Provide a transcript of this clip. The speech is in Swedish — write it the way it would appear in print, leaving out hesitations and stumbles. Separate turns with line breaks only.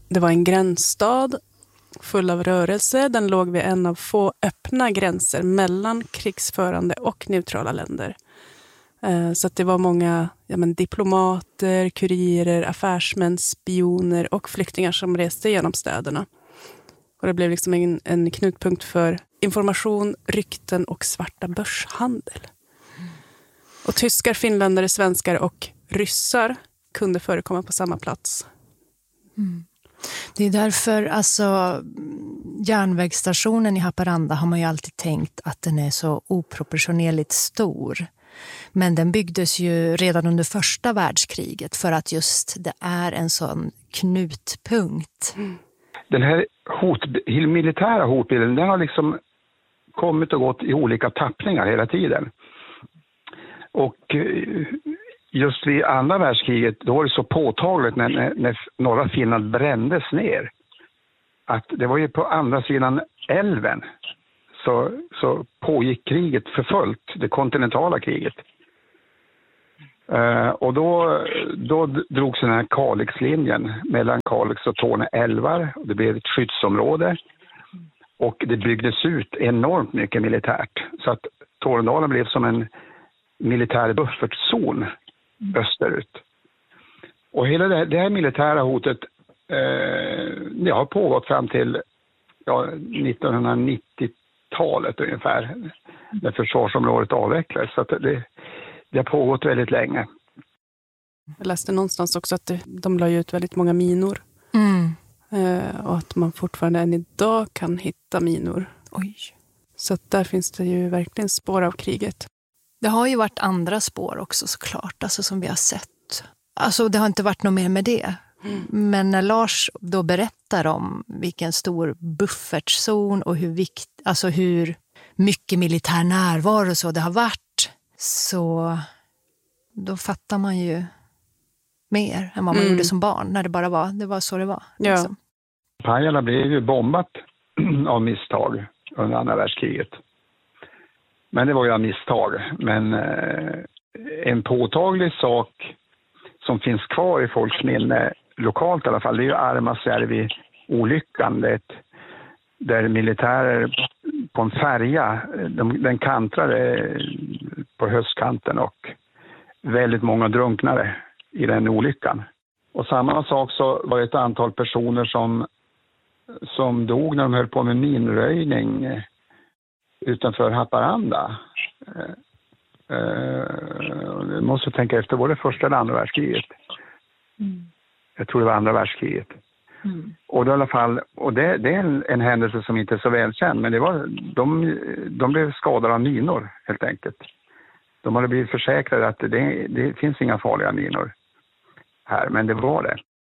Det var en gränsstad full av rörelse. Den låg vid en av få öppna gränser mellan krigsförande och neutrala länder. Så att det var många diplomater, kurirer, affärsmän, spioner och flyktingar som reste genom städerna. Och det blev liksom en knutpunkt för information, rykten och svarta börshandel. Och tyskar, finländare, svenskar och ryssar kunde förekomma på samma plats.
Mm. Det är därför järnvägsstationen i Haparanda har man ju alltid tänkt att den är så oproportionerligt stor. Men den byggdes ju redan under första världskriget för att just det är en sån knutpunkt.
Mm. Den här militära hotbilden, den har liksom kommit och gått i olika tappningar hela tiden. Och just vid andra världskriget, då var det så påtagligt när norra Finland brändes ner. Att det var ju på andra sidan älven så pågick kriget för fullt, det kontinentala kriget. Och då drogs den här Kalixlinjen mellan Kalix och Torne älvar. Det blev ett skyddsområde och det byggdes ut enormt mycket militärt. Så att Tornedalen blev som en militär buffertzon österut. Och hela det här militära hotet det har pågått fram till 1990-talet ungefär, när försvarsområdet avvecklades. Så att det har pågått väldigt länge.
Jag läste någonstans också att de la ut väldigt många minor. Och att man fortfarande än idag kan hitta minor.
Oj.
Så att där finns det ju verkligen spår av kriget.
Det har ju varit andra spår också såklart, som vi har sett. Det har inte varit något mer med det. Men när Lars då berättar om vilken stor buffertzon och hur mycket militär närvaro så det har varit, så då fattar man ju mer än vad man gjorde som barn när det var så det var.
Ja.
Liksom.
Pajala blev ju bombat av misstag under andra världskriget. Men det var ju av misstag. Men en påtaglig sak som finns kvar i folks minne, lokalt i alla fall, det är ju Armasjärvi-olyckan. Där militärer på en färja, den kantrade på höstkanten och väldigt många drunknade i den olyckan. Och samma sak så var det ett antal personer som dog när de höll på med minröjning utanför Haparanda. Jag måste tänka efter, var det första eller andra världskriget? Jag tror det var andra världskriget. Och det, i alla fall, och det är en händelse som inte är så välkänd, men det var, de blev skadade av minor helt enkelt. De hade blivit försäkrade att det finns inga farliga minor här, men det var det.